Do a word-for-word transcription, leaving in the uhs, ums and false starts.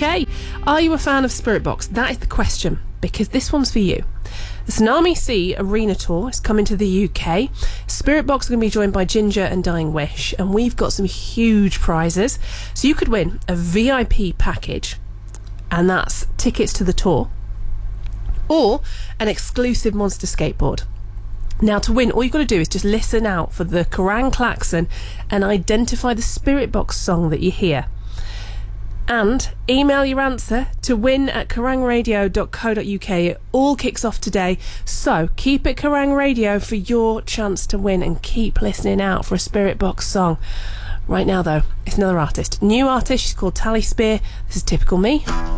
Okay, are you a fan of Spirit Box? That is the question, because this one's for you. The Tsunami Sea Arena Tour is coming to the U K. Spirit Box are going to be joined by Ginger and Dying Wish, and we've got some huge prizes. So you could win a V I P package, and that's tickets to the tour, or an exclusive Monster skateboard. Now, to win, all you've got to do is just listen out for the Kerrang klaxon and identify the Spirit Box song that you hear. And email your answer to win at kerrang radio dot co dot uk. It all kicks off today, so keep it Kerrang Radio for your chance to win, and keep listening out for a Spirit Box song. Right now, though, it's another artist. New artist, she's called Tally Spear. This is Typical Me.